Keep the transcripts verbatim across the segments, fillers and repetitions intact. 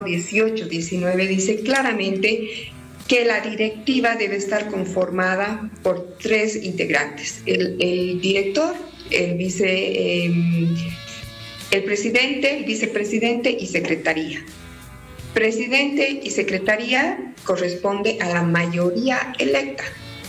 dieciocho diecinueve dice claramente que la directiva debe estar conformada por tres integrantes: el, el director, el vice, eh, el presidente, el vicepresidente y secretaría. Presidente y secretaría corresponde a la mayoría electa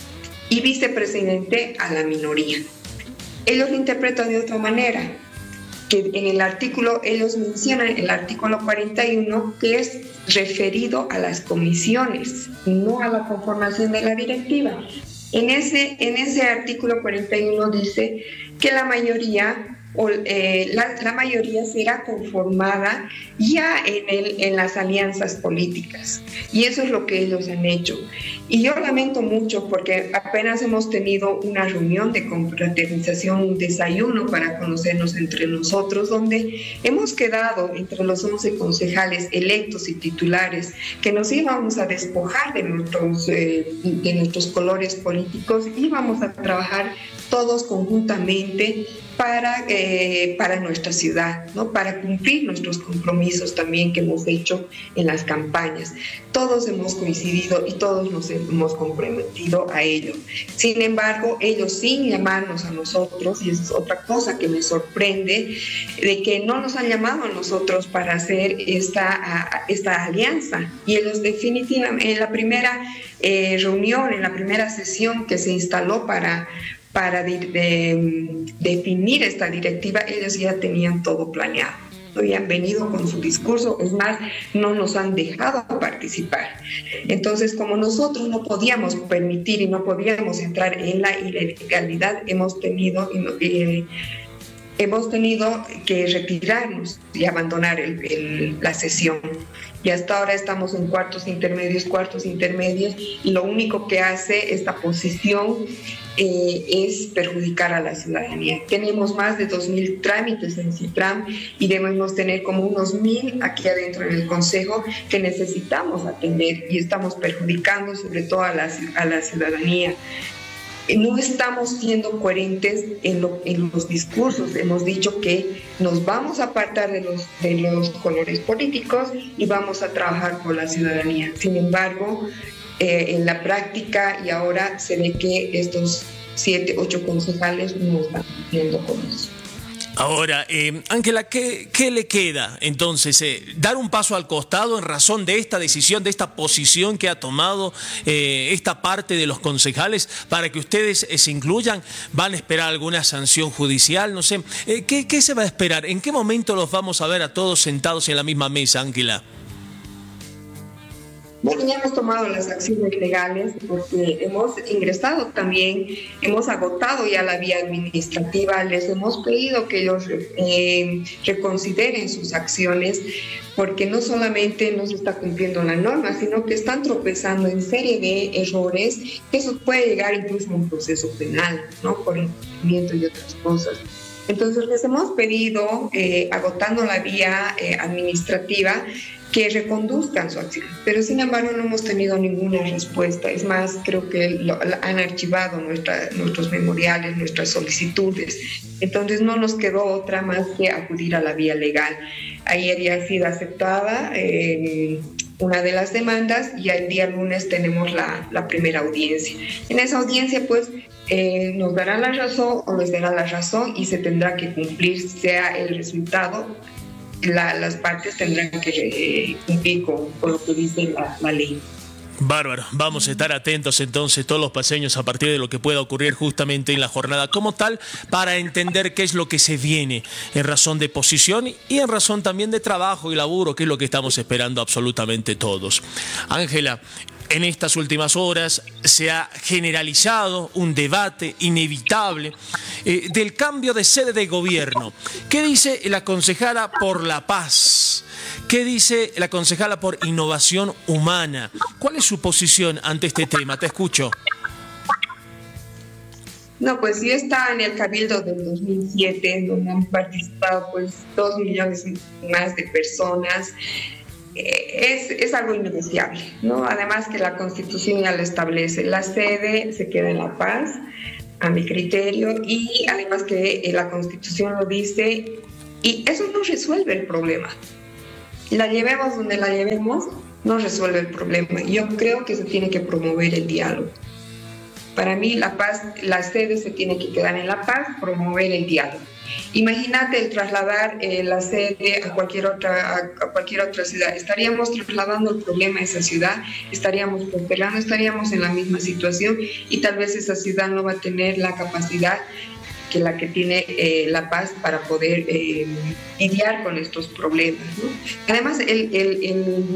y vicepresidente a la minoría. Ellos lo interpretan de otra manera, que en el artículo, ellos mencionan el artículo cuarenta y uno, que es referido a las comisiones, no a la conformación de la directiva. En ese, en ese artículo cuarenta y uno dice que la mayoría, o, eh, la, la mayoría será conformada ya en, el, en las alianzas políticas. Y eso es lo que ellos han hecho. Y yo lamento mucho porque apenas hemos tenido una reunión de confraternización, un desayuno para conocernos entre nosotros, donde hemos quedado entre los once concejales electos y titulares que nos íbamos a despojar de nuestros, eh, de nuestros colores políticos, íbamos a trabajar todos conjuntamente para, eh, para nuestra ciudad, ¿no? Para cumplir nuestros compromisos también que hemos hecho en las campañas. Todos hemos coincidido y todos nos hemos comprometido a ello. Sin embargo, ellos sin llamarnos a nosotros, y esa es otra cosa que me sorprende, de que no nos han llamado a nosotros para hacer esta, esta alianza. Y ellos definitivamente, en la primera eh, reunión, en la primera sesión que se instaló para... para de, de, definir esta directiva, ellos ya tenían todo planeado. Habían venido con su discurso, es más, no nos han dejado participar. Entonces, como nosotros no podíamos permitir y no podíamos entrar en la ilegalidad, hemos tenido, eh, hemos tenido que retirarnos y abandonar el, el, la sesión. Y hasta ahora estamos en cuartos intermedios, cuartos intermedios, y lo único que hace esta posición eh, es perjudicar a la ciudadanía. Tenemos más de dos mil trámites en CITRAM y debemos tener como unos mil aquí adentro en el Consejo que necesitamos atender, y estamos perjudicando sobre todo a la, a la ciudadanía. No estamos siendo coherentes en, lo, en los discursos. Hemos dicho que nos vamos a apartar de los, de los colores políticos y vamos a trabajar por la ciudadanía. Sin embargo, eh, en la práctica y ahora se ve que estos siete, ocho concejales no están cumpliendo con eso. Ahora, Ángela, eh, ¿qué, ¿qué le queda entonces? Eh, ¿Dar un paso al costado en razón de esta decisión, de esta posición que ha tomado eh, esta parte de los concejales para que ustedes eh, se incluyan? ¿Van a esperar alguna sanción judicial? No sé, eh, ¿qué, ¿qué se va a esperar? ¿En qué momento los vamos a ver a todos sentados en la misma mesa, Ángela? Bueno, ya hemos tomado las acciones legales porque hemos ingresado también, hemos agotado ya la vía administrativa, les hemos pedido que ellos eh, reconsideren sus acciones, porque no solamente no se está cumpliendo la norma, sino que están tropezando en serie de errores, que eso puede llegar incluso a un proceso penal, ¿no? Por incumplimiento y otras cosas. Entonces les hemos pedido, eh, agotando la vía eh, administrativa, que reconduzcan su acción, pero sin embargo no hemos tenido ninguna respuesta. Es más, creo que lo, han archivado nuestra, nuestros memoriales, nuestras solicitudes. Entonces no nos quedó otra más que acudir a la vía legal. Ayer ya ha sido aceptada eh, una de las demandas y el día lunes tenemos la, la primera audiencia. En esa audiencia, pues, eh, nos darán la razón o les dará la razón y se tendrá que cumplir, sea el resultado. La, las partes tendrán que eh, cumplir con, con lo que dice la, la ley. Bárbaro, vamos a estar atentos entonces todos los paseños a partir de lo que pueda ocurrir justamente en la jornada como tal, para entender qué es lo que se viene en razón de posición y en razón también de trabajo y laburo, que es lo que estamos esperando absolutamente todos. Ángela, en estas últimas horas se ha generalizado un debate inevitable eh, del cambio de sede de gobierno. ¿Qué dice la concejala por la paz? ¿Qué dice la concejala por innovación humana? ¿Cuál es su posición ante este tema? Te escucho. No, pues sí está en el Cabildo del dos mil siete, en donde han participado pues dos millones más de personas. Es, es algo innegociable, ¿no? Además que la Constitución ya lo establece. La sede se queda en La Paz, a mi criterio, y además que la Constitución lo dice, y eso no resuelve el problema. la llevemos donde la llevemos, no resuelve el problema. Yo creo que se tiene que promover el diálogo. Para mí, la paz, la sede se tiene que quedar en La Paz, promover el diálogo. Imagínate el trasladar eh, la sede a cualquier otra, a, a cualquier otra ciudad. Estaríamos trasladando el problema a esa ciudad, estaríamos postergando, estaríamos en la misma situación y tal vez esa ciudad no va a tener la capacidad que la que tiene eh, La Paz para poder eh, lidiar con estos problemas, ¿no? Además, el, el, el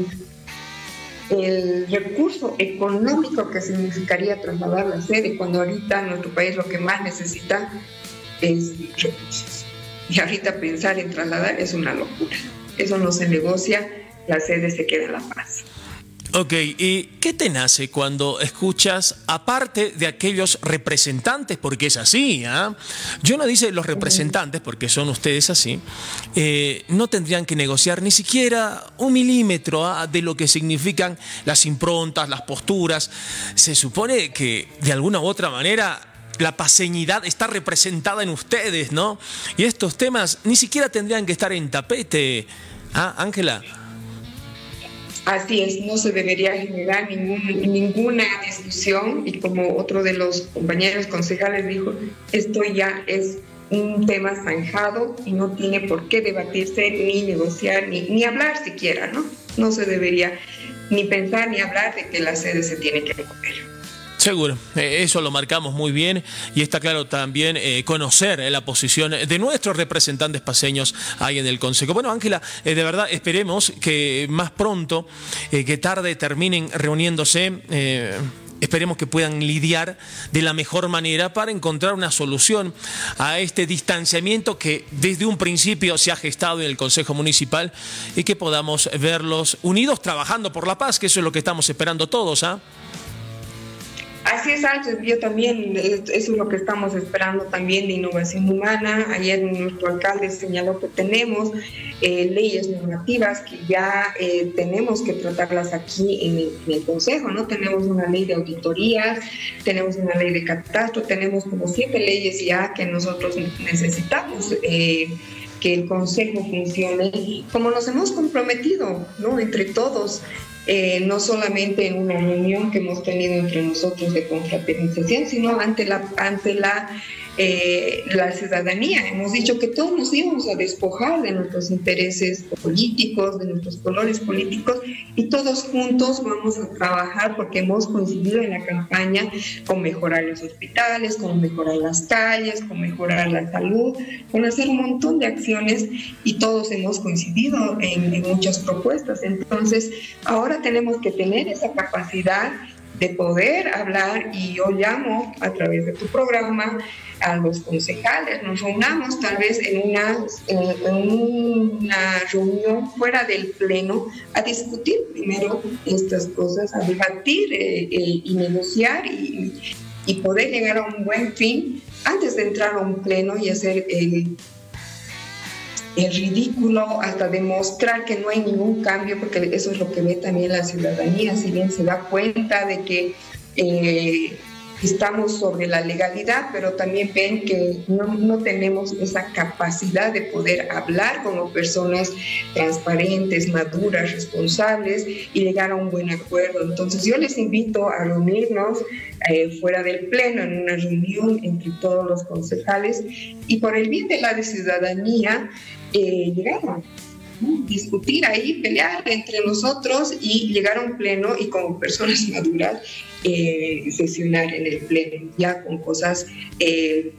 el recurso económico que significaría trasladar la sede, cuando ahorita nuestro país lo que más necesita es recursos. Y ahorita pensar en trasladar es una locura. Eso no se negocia, la sede se queda en La Paz. Ok, ¿y qué te nace cuando escuchas, aparte de aquellos representantes, porque es así, ¿eh? Yo no dice los representantes, porque son ustedes así, eh, no tendrían que negociar ni siquiera un milímetro ¿eh? de lo que significan las improntas, las posturas? Se supone que de alguna u otra manera la paceñidad está representada en ustedes, ¿no? Y estos temas ni siquiera tendrían que estar en tapete, ¿ah, Ángela? Así es, no se debería generar ningún, ninguna discusión y como otro de los compañeros concejales dijo, esto ya es un tema zanjado y no tiene por qué debatirse, ni negociar, ni, ni hablar siquiera, ¿no? No se debería ni pensar ni hablar de que la sede se tiene que mover. Seguro, eso lo marcamos muy bien y está claro también eh, conocer eh, la posición de nuestros representantes paceños ahí en el Consejo. Bueno, Ángela, eh, de verdad esperemos que más pronto, eh, que tarde terminen reuniéndose. Eh, Esperemos que puedan lidiar de la mejor manera para encontrar una solución a este distanciamiento que desde un principio se ha gestado en el Consejo Municipal y que podamos verlos unidos trabajando por la paz, que eso es lo que estamos esperando todos, ¿ah? ¿eh? Así es, Ángel, yo también, eso es lo que estamos esperando también de innovación humana. Ayer nuestro alcalde señaló que tenemos eh, leyes normativas que ya eh, tenemos que tratarlas aquí en el, en el Consejo, ¿no? Tenemos una ley de auditorías, tenemos una ley de catastro, tenemos como siete leyes ya que nosotros necesitamos eh, que el Consejo funcione como nos hemos comprometido, ¿no? Entre todos. Eh, no solamente en una reunión que hemos tenido entre nosotros de confraternización, sino ante la, ante la, eh, la ciudadanía. Hemos dicho que todos nos íbamos a despojar de nuestros intereses políticos, de nuestros colores políticos, y todos juntos vamos a trabajar porque hemos coincidido en la campaña con mejorar los hospitales, con mejorar las calles, con mejorar la salud, con hacer un montón de acciones y todos hemos coincidido en, en muchas propuestas. Entonces, ahora tenemos que tener esa capacidad de poder hablar y yo llamo a través de tu programa a los concejales, nos reunamos tal vez en una, en una reunión fuera del pleno a discutir primero estas cosas, a debatir eh, eh, y negociar y, y poder llegar a un buen fin antes de entrar a un pleno y hacer el el ridículo hasta demostrar que no hay ningún cambio, porque eso es lo que ve también la ciudadanía, si bien se da cuenta de que eh, estamos sobre la legalidad, pero también ven que no, no tenemos esa capacidad de poder hablar como personas transparentes, maduras, responsables y llegar a un buen acuerdo. Entonces yo les invito a reunirnos eh, fuera del pleno, en una reunión entre todos los concejales y por el bien de la ciudadanía, Eh, llegar a ¿no? discutir ahí, pelear entre nosotros y llegar a un pleno y como personas maduras eh, sesionar en el pleno ya con cosas eh,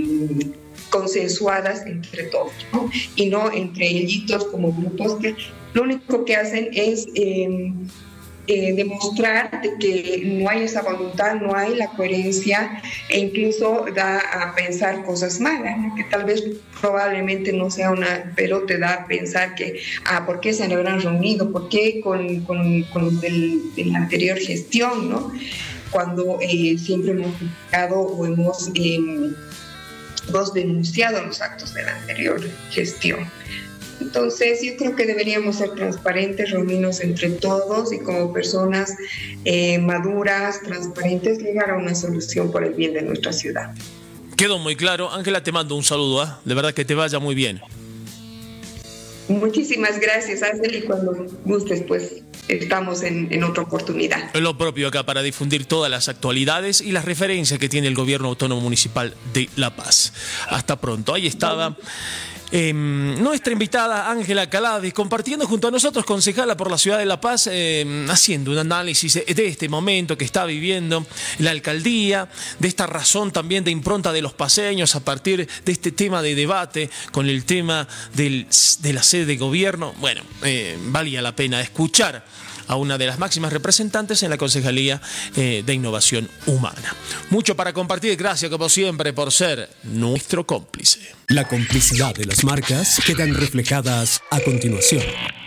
consensuadas entre todos, ¿no? Y no entre ellitos como grupos que lo único que hacen es eh, Eh, demostrar de que no hay esa voluntad, no hay la coherencia e incluso da a pensar cosas malas, ¿no? Que tal vez probablemente no sea una, pero te da a pensar que, ah, ¿por qué se habrán reunido? ¿Por qué con, con, con los del, de la anterior gestión, ¿no? Cuando eh, siempre hemos criticado o hemos, eh, hemos denunciado los actos de la anterior gestión. Entonces yo creo que deberíamos ser transparentes, reunirnos entre todos y como personas eh, maduras, transparentes, llegar a una solución por el bien de nuestra ciudad. Quedó muy claro. Ángela, te mando un saludo, ¿eh? De verdad que te vaya muy bien. Muchísimas gracias, Ángel, y cuando gustes, pues estamos en, en otra oportunidad. Lo propio acá para difundir todas las actualidades y las referencias que tiene el Gobierno Autónomo Municipal de La Paz. Hasta pronto. Ahí estaba eh, nuestra invitada Ángela Calaves, compartiendo junto a nosotros, concejala por la ciudad de La Paz, eh, haciendo un análisis de este momento que está viviendo la alcaldía, de esta razón también de impronta de los paseños a partir de este tema de debate con el tema del, de la sede de gobierno. Bueno, eh, valía la pena escuchar a una de las máximas representantes en la Concejalía eh, de Innovación Humana. Mucho para compartir, gracias como siempre por ser nuestro cómplice. La complicidad de las marcas quedan reflejadas a continuación.